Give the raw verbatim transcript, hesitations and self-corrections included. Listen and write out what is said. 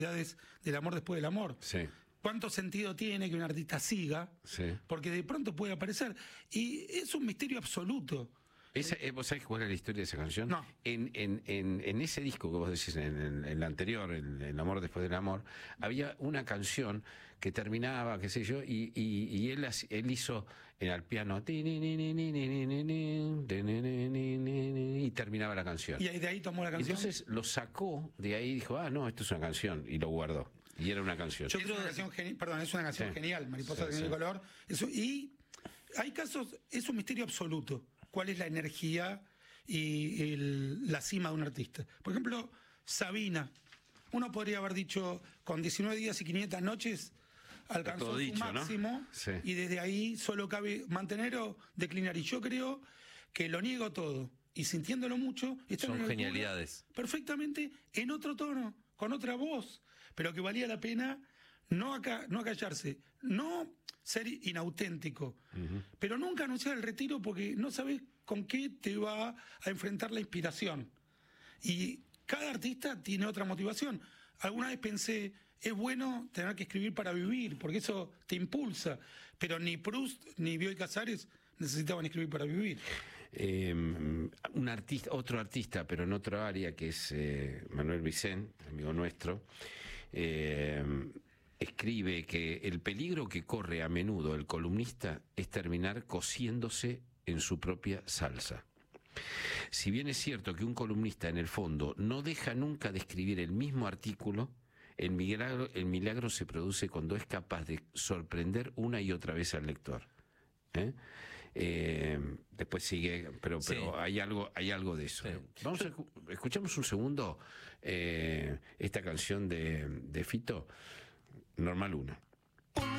del amor después del amor. Sí. ¿Cuánto sentido tiene que un artista siga? Sí. Porque de pronto puede aparecer. Y es un misterio absoluto. Esa, eh, ¿Vos sabés cuál es la historia de esa canción? No. En, en, en, en ese disco que vos decís, en, en, en el anterior, el, el amor después del amor, había una canción que terminaba, qué sé yo, y, y, y él, él hizo en el piano y terminaba la canción. Y de ahí tomó la canción. Entonces lo sacó de ahí y dijo, ah, no, esto es una canción, y lo guardó. Y era una canción. Yo creo que es una canción geni- perdón, es una canción Sí. genial, Mariposa Sí, de sí. color. Eso, y hay casos, es un misterio absoluto. ¿Cuál es la energía y el- la cima de un artista? Por ejemplo, Sabina. Uno podría haber dicho, con diecinueve días y quinientas noches, alcanzó todo su dicho, ¿no? máximo, Sí. y desde ahí solo cabe mantener o declinar. Y yo creo que lo niego todo. Y sintiéndolo mucho, está Son en el genialidades. culo, perfectamente en otro tono, con otra voz, pero que valía la pena no, acá, no acallarse, no ser inauténtico, uh-huh. pero nunca anunciar el retiro porque no sabes con qué te va a enfrentar la inspiración. Y cada artista tiene otra motivación. Alguna vez pensé, es bueno tener que escribir para vivir, porque eso te impulsa, pero ni Proust ni Bioy Casares necesitaban escribir para vivir. Eh, un artista, otro artista, pero en otra área, que es eh, Manuel Vicent, amigo nuestro, eh, escribe que el peligro que corre a menudo el columnista es terminar cociéndose en su propia salsa. Si bien es cierto que un columnista en el fondo no deja nunca de escribir el mismo artículo, el milagro, el milagro se produce cuando es capaz de sorprender una y otra vez al lector. ¿Eh? Eh, después sigue, pero, pero sí. hay algo, hay algo de eso. Sí. Vamos a escuchamos un segundo eh, esta canción de, de Fito, Norma Luna.